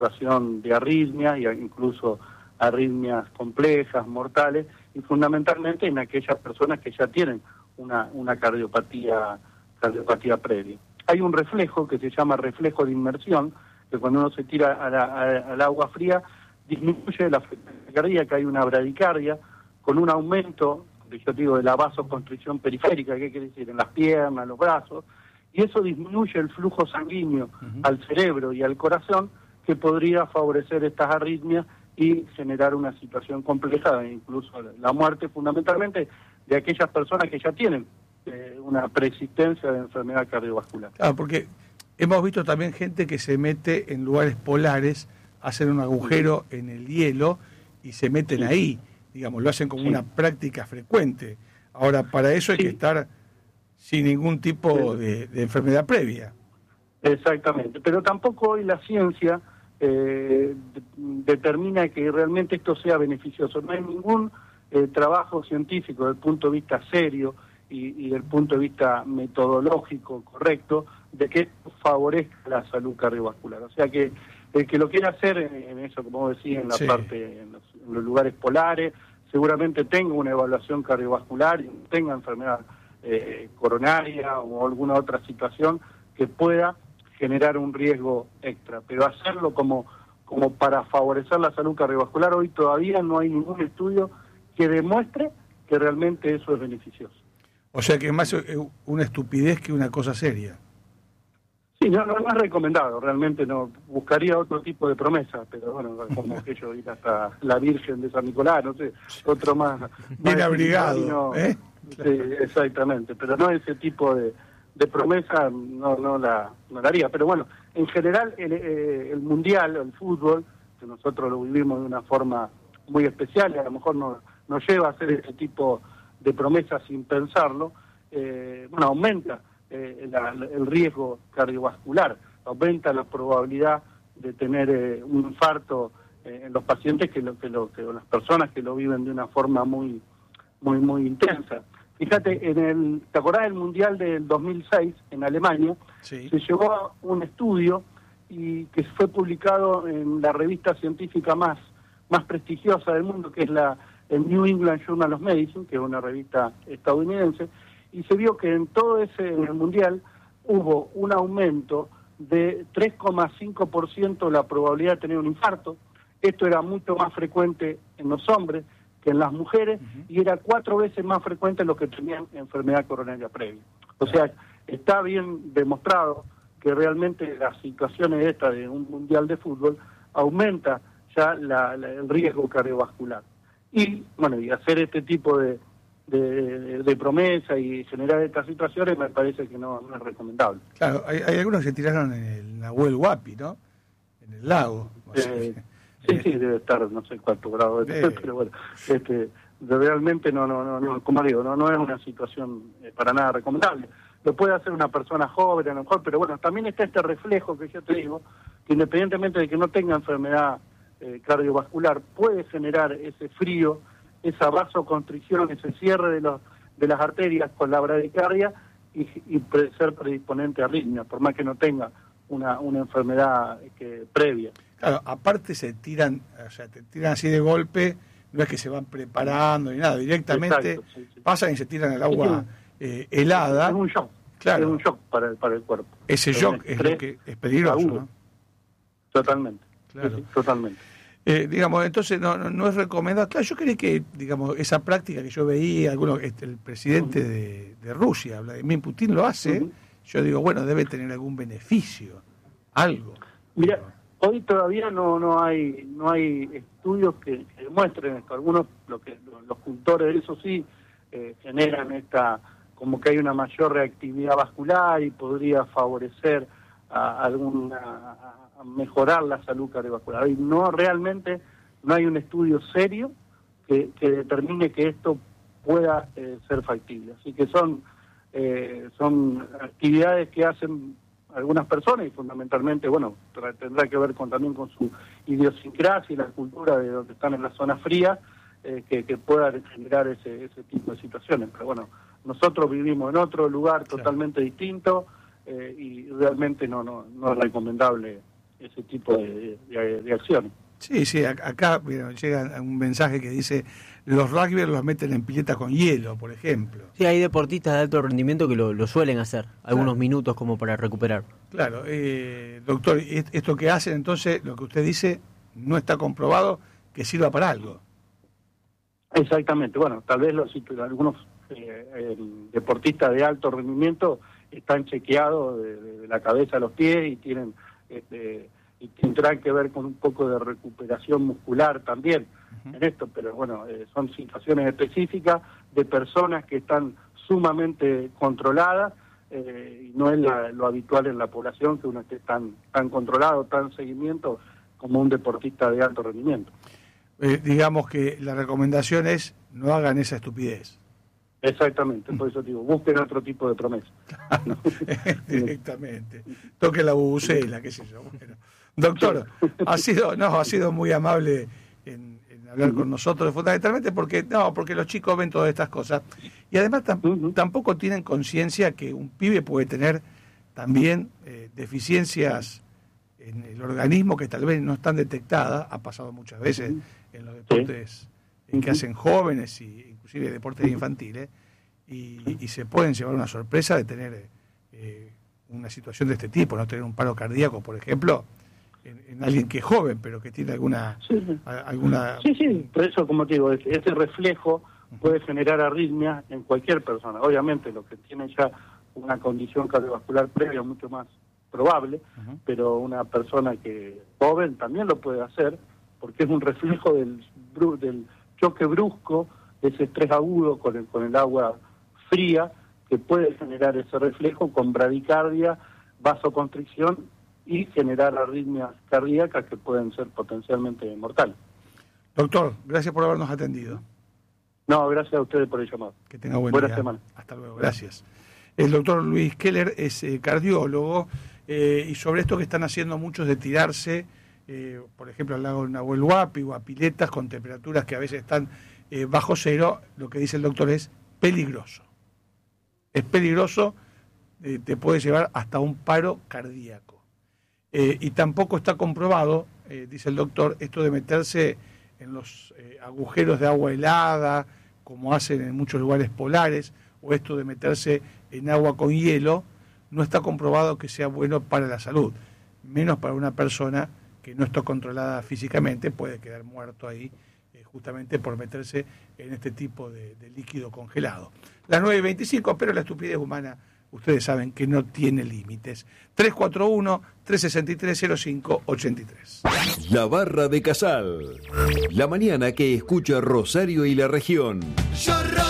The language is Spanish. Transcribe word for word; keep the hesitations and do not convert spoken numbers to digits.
situación de arritmia e incluso arritmias complejas, mortales, y fundamentalmente en aquellas personas que ya tienen una, una cardiopatía, cardiopatía previa. Hay un reflejo que se llama reflejo de inmersión, que cuando uno se tira a la, a, al agua fría, disminuye la frecuencia cardíaca, hay una bradicardia, con un aumento, yo digo, de la vasoconstricción periférica, ¿qué quiere decir? En las piernas, los brazos, y eso disminuye el flujo sanguíneo uh-huh. al cerebro y al corazón, que podría favorecer estas arritmias y generar una situación compleja, incluso la muerte fundamentalmente de aquellas personas que ya tienen eh, una preexistencia de enfermedad cardiovascular. Claro, porque hemos visto también gente que se mete en lugares polares, hacen un agujero sí. en el hielo y se meten sí. ahí, digamos, lo hacen como sí. una práctica frecuente. Ahora, para eso hay sí. que estar sin ningún tipo sí. de, de enfermedad previa. Exactamente, pero tampoco hoy la ciencia eh, de, determina que realmente esto sea beneficioso. No hay ningún eh, trabajo científico desde el punto de vista serio y, y desde el punto de vista metodológico correcto de que favorezca la salud cardiovascular. O sea que el que lo quiera hacer en, en eso, como decía, en la sí. parte, en los, en los lugares polares, seguramente tenga una evaluación cardiovascular y tenga enfermedad eh, coronaria o alguna otra situación que pueda generar un riesgo extra, pero hacerlo como, como para favorecer la salud cardiovascular, hoy todavía no hay ningún estudio que demuestre que realmente eso es beneficioso. O sea que es más una estupidez que una cosa seria. Sí, no, no, no es recomendado, realmente no, buscaría otro tipo de promesa, pero bueno, como que yo ir hasta la Virgen de San Nicolás, no sé, otro más... Bien más abrigado, no, ¿eh? Sí, exactamente, pero no ese tipo de... de promesa no no la, no la haría, pero bueno, en general el, el mundial, el fútbol, que nosotros lo vivimos de una forma muy especial y a lo mejor nos, nos lleva a hacer ese tipo de promesas sin pensarlo, eh, bueno, aumenta eh, la, el riesgo cardiovascular, aumenta la probabilidad de tener eh, un infarto eh, en los pacientes que, lo, que, lo, que las personas que lo viven de una forma muy muy muy intensa. Fíjate, en el, ¿te acordás del Mundial del dos mil seis en Alemania? Sí. Se llevó un estudio y que fue publicado en la revista científica más, más prestigiosa del mundo, que es la el New England Journal of Medicine, que es una revista estadounidense, y se vio que en todo ese, en el Mundial, hubo un aumento de tres coma cinco por ciento la probabilidad de tener un infarto. Esto era mucho más frecuente en los hombres que en las mujeres, uh-huh. y era cuatro veces más frecuente en los que tenían enfermedad coronaria previa. O sea, está bien demostrado que realmente las situaciones estas de un mundial de fútbol aumenta ya la, la, el riesgo cardiovascular. Y, bueno, y hacer este tipo de, de, de, de promesa y generar estas situaciones me parece que no, no es recomendable. Claro, hay, hay algunos que se tiraron en el Nahuel Huapi, ¿no? En el lago. No sé. Eh, Sí, sí, debe estar no sé cuánto grado de eh. pero bueno, este, realmente no, no, no, no, como digo, no, no es una situación eh, para nada recomendable. Lo puede hacer una persona joven a lo mejor, pero bueno, también está este reflejo que yo te digo, que independientemente de que no tenga enfermedad eh, cardiovascular, puede generar ese frío, esa vasoconstricción, ese cierre de los de las arterias con la bradicardia y, y pre, ser predisponente a arritmia, por más que no tenga una, una enfermedad que, previa. Claro, aparte se tiran, o sea, te tiran así de golpe, no es que se van preparando ni nada, directamente Exacto, sí, sí. pasan y se tiran al agua eh, helada. Es un shock, claro. Es un shock para el, para el cuerpo. Ese shock es lo que es peligroso, ¿no? Totalmente, claro. Sí, sí, totalmente. Eh, digamos, entonces no, no, no es recomendable. Claro, yo creí que, digamos, esa práctica que yo veía, algunos, este, el presidente uh-huh. de, de Rusia, Vladimir Putin, lo hace, uh-huh. yo digo, bueno, debe tener algún beneficio, algo. Mira, hoy todavía no no hay no hay estudios que, que demuestren esto. Algunos, lo que los cultores, eso sí, eh, generan esta, como que hay una mayor reactividad vascular y podría favorecer a alguna a mejorar la salud cardiovascular. Y no realmente no hay un estudio serio que, que determine que esto pueda eh, ser factible. Así que son eh, son actividades que hacen algunas personas y fundamentalmente, bueno, tendrá que ver con también con su idiosincrasia y la cultura de donde están en las zonas frías, eh, que, que puedan generar ese, ese tipo de situaciones. Pero bueno, nosotros vivimos en otro lugar totalmente claro. distinto eh, y realmente no, no, no es recomendable ese tipo de, de, de acciones. Sí, sí, acá bueno, llega un mensaje que dice, los rugbyers los meten en pileta con hielo, por ejemplo. Sí, hay deportistas de alto rendimiento que lo, lo suelen hacer, algunos claro. minutos como para recuperar. Claro, eh, doctor, esto que hacen entonces, lo que usted dice, no está comprobado que sirva para algo. Exactamente, bueno, tal vez los algunos eh, deportistas de alto rendimiento están chequeados de, de la cabeza a los pies y tienen... Este, y tendrán que ver con un poco de recuperación muscular también uh-huh. en esto, pero bueno, eh, son situaciones específicas de personas que están sumamente controladas eh, y no es la, lo habitual en la población que uno esté tan, tan controlado, tan seguimiento como un deportista de alto rendimiento. Eh, digamos que la recomendación es no hagan esa estupidez. Exactamente, por eso digo, busquen otro tipo de promesa. Directamente. Toque la bubucela, qué sé yo. Bueno. Doctor, ha sido, no, ha sido muy amable en, en hablar con nosotros, fundamentalmente porque, no, porque los chicos ven todas estas cosas. Y además tam, uh-huh. tampoco tienen conciencia que un pibe puede tener también eh, deficiencias en el organismo que tal vez no están detectadas, ha pasado muchas veces uh-huh. en los deportes sí. en que uh-huh. hacen jóvenes y inclusive deportes infantiles, y, y se pueden llevar una sorpresa de tener eh, una situación de este tipo, no tener un paro cardíaco, por ejemplo, en, en alguien que es joven, pero que tiene alguna... Sí, a, alguna... sí, sí, por eso, como te digo, ese, ese reflejo puede generar arritmias en cualquier persona. Obviamente, los que tienen ya una condición cardiovascular previa mucho más probable, uh-huh. pero una persona que joven también lo puede hacer, porque es un reflejo del, del choque brusco, de ese estrés agudo con el, con el agua fría, que puede generar ese reflejo con bradicardia, vasoconstricción y generar arritmias cardíacas que pueden ser potencialmente mortales. Doctor, gracias por habernos atendido. No, gracias a ustedes por el llamado. Que tenga buen Buena día. semana. Hasta luego, gracias. El doctor Luis Keller es eh, cardiólogo eh, y sobre esto que están haciendo muchos de tirarse, eh, por ejemplo, al lago Nahuel Huapi o a piletas con temperaturas que a veces están eh, bajo cero, lo que dice el doctor es peligroso. Es peligroso, eh, te puede llevar hasta un paro cardíaco. Eh, y tampoco está comprobado, eh, dice el doctor, esto de meterse en los eh, agujeros de agua helada, como hacen en muchos lugares polares, o esto de meterse en agua con hielo, no está comprobado que sea bueno para la salud, menos para una persona que no está controlada físicamente, puede quedar muerto ahí, eh, justamente por meterse en este tipo de, de líquido congelado. Las nueve y veinticinco, pero la estupidez humana, ustedes saben que no tiene límites. tres cuatro uno, tres seis tres, cero cinco ocho tres. La Barra de Casal. La mañana que escucha Rosario y la región.